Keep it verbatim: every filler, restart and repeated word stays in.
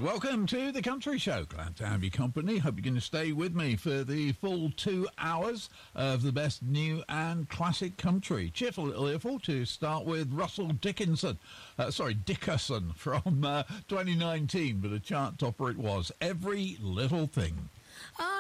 welcome to the Country Show. Glad to have your company. Hope you're going to stay with me for the full two hours of the best new and classic country. Cheerful little earful to start with Russell Dickinson, uh, sorry, Dickerson from uh, twenty nineteen, but a chart topper it was. Every Little Thing.